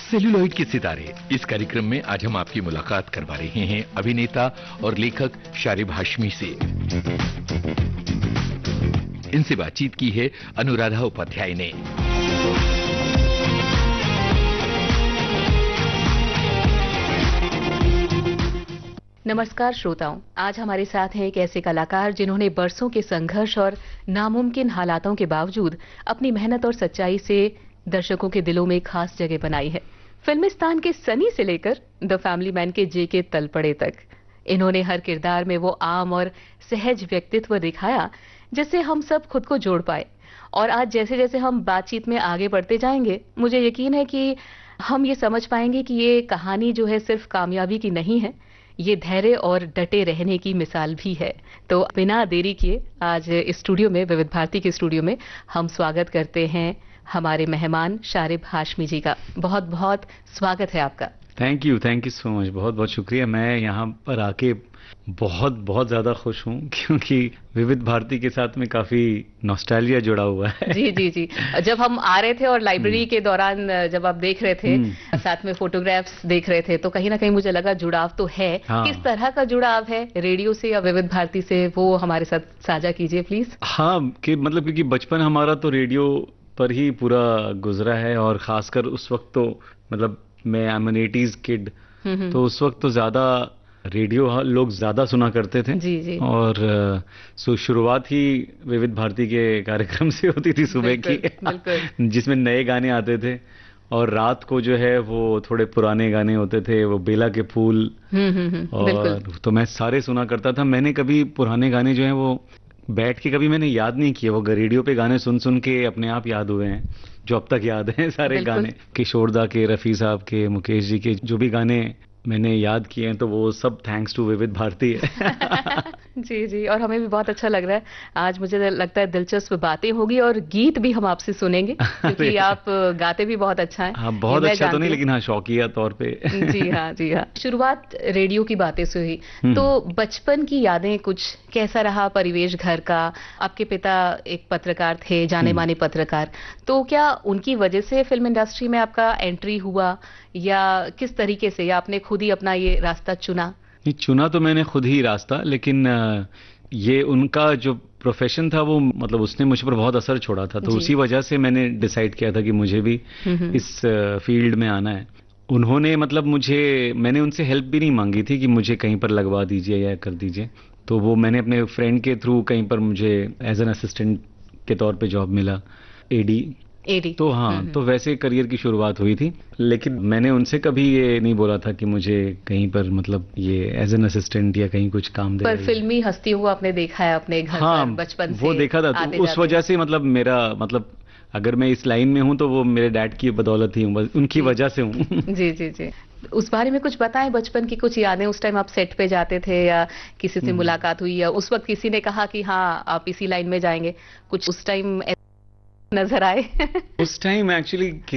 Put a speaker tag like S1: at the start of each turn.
S1: Celluloid के सितारे, इस कार्यक्रम में आज हम आपकी मुलाकात करवा रहे हैं अभिनेता और लेखक शारिब हाशमी से। इनसे बातचीत की है अनुराधा उपाध्याय ने।
S2: नमस्कार श्रोताओं, आज हमारे साथ हैं एक ऐसे कलाकार जिन्होंने बरसों के संघर्ष और नामुमकिन हालातों के बावजूद अपनी मेहनत और सच्चाई से दर्शकों के दिलों में खास जगह बनाई है। फिल्मिस्तान के सनी से लेकर द फैमिली मैन के जे के तलपड़े तक इन्होंने हर किरदार में वो आम और सहज व्यक्तित्व दिखाया जिससे हम सब खुद को जोड़ पाए। और आज जैसे जैसे हम बातचीत में आगे बढ़ते जाएंगे, मुझे यकीन है कि हम ये समझ पाएंगे कि ये कहानी जो है सिर्फ कामयाबी की नहीं है, ये धैर्य और डटे रहने की मिसाल भी है। तो बिना देरी किए आज इस स्टूडियो में, विविध भारती के स्टूडियो में हम स्वागत करते हैं हमारे मेहमान शारिब हाशमी जी का। बहुत बहुत स्वागत है आपका।
S3: थैंक यू सो मच, बहुत बहुत शुक्रिया। मैं यहाँ पर आके बहुत ज़्यादा खुश हूँ क्योंकि विविध भारती के साथ में काफ़ी नॉस्टैल्जिया जुड़ा हुआ है।
S2: जी। जब हम आ रहे थे और लाइब्रेरी के दौरान जब आप देख रहे थे, साथ में फोटोग्राफ्स देख रहे थे, तो कहीं ना कहीं मुझे लगा जुड़ाव तो है। हाँ। किस तरह का जुड़ाव है रेडियो से या विविध भारती से, वो हमारे साथ साझा कीजिए प्लीज।
S3: हाँ, कि मतलब क्योंकि बचपन हमारा तो रेडियो पर ही पूरा गुजरा है और खासकर उस वक्त तो मतलब मैं I am N 80s kid, तो उस वक्त तो ज्यादा रेडियो लोग ज्यादा सुना करते थे।
S2: जी। और
S3: शुरुआत ही विविध भारती के कार्यक्रम से होती थी सुबह की जिसमें नए गाने आते थे और रात को जो है वो थोड़े पुराने गाने होते थे, वो बेला के फूल। और तो मैं सारे सुना करता था। मैंने कभी पुराने गाने जो है वो बैठ के कभी मैंने याद नहीं किया, वो रेडियो पे गाने सुन सुन के अपने आप याद हुए हैं, जो अब तक याद हैं सारे गाने। किशोर दा के, रफी साहब के, मुकेश जी के जो भी गाने मैंने याद किए हैं, तो वो सब थैंक्स टू विविध भारती है।
S2: जी। और हमें भी बहुत अच्छा लग रहा है। आज मुझे लगता है दिलचस्प बातें होगी और गीत भी हम आपसे सुनेंगे क्योंकि आप गाते भी बहुत अच्छा है।
S3: हाँ, बहुत अच्छा तो नहीं, लेकिन हाँ शौकिया तौर पे।
S2: जी हाँ। शुरुआत रेडियो की बातें से हुई, तो बचपन की यादें कुछ कैसा रहा परिवेश घर का? आपके पिता एक पत्रकार थे, जाने माने पत्रकार, तो क्या उनकी वजह से फिल्म इंडस्ट्री में आपका एंट्री हुआ या किस तरीके से, या आपने खुद ही अपना ये रास्ता चुना?
S3: नहीं, चुना तो मैंने खुद ही रास्ता, लेकिन ये उनका जो प्रोफेशन था वो मतलब उसने मुझ पर बहुत असर छोड़ा था, तो उसी वजह से मैंने डिसाइड किया था कि मुझे भी इस फील्ड में आना है। उन्होंने मतलब मैंने उनसे हेल्प भी नहीं मांगी थी कि मुझे कहीं पर लगवा दीजिए या कर दीजिए, तो वो मैंने अपने फ्रेंड के थ्रू कहीं पर मुझे एज एन असिस्टेंट के तौर पे जॉब मिला, एडी। तो हाँ, तो वैसे करियर की शुरुआत हुई थी, लेकिन मैंने उनसे कभी ये नहीं बोला था कि मुझे कहीं पर मतलब ये एज एन असिस्टेंट या कहीं कुछ काम दे।
S2: पर फिल्मी हस्तियों को आपने देखा है अपने घर पर बचपन से?
S3: वो देखा था, तो उस वजह से मतलब मेरा मतलब अगर मैं इस लाइन में हूँ तो वो मेरे डैड की बदौलत ही हूँ, उनकी वजह से हूँ।
S2: जी। उस बारे में कुछ बताएं, बचपन की कुछ यादें। उस टाइम आप सेट पे जाते थे या किसी से मुलाकात हुई, या उस वक्त किसी ने कहा कि हाँ आप इसी लाइन में जाएंगे, कुछ उस टाइम नजर आए?
S3: उस टाइम एक्चुअली